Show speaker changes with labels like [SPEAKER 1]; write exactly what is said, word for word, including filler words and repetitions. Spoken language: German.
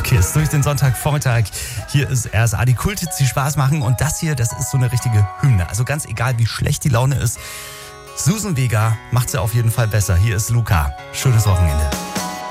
[SPEAKER 1] Kiss durch den Sonntagvormittag. Hier ist R S A, die Kulthits, die Spaß machen. Und das hier, das ist so eine richtige Hymne. Also ganz egal, wie schlecht die Laune ist. Susan Vega macht sie auf jeden Fall besser. Hier ist Luca. Schönes Wochenende.